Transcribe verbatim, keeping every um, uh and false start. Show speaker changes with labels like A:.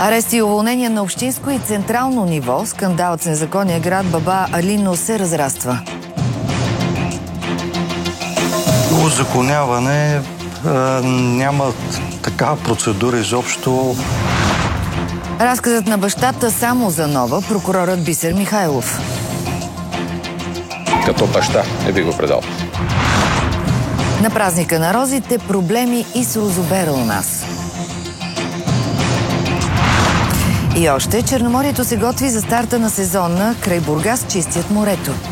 A: Арести и уволнения на общинско и централно ниво. Скандалът с незаконния град Баба Алино се разраства.
B: Узаконяване а, няма такава процедура изобщо.
A: Разказът на бащата само за нова, прокурорът Бисер Михайлов.
C: Като баща не би го предал.
A: На празника на розите проблеми и с розобера у нас. И още, Черноморието се готви за старта на сезона, край Бургас чистят морето.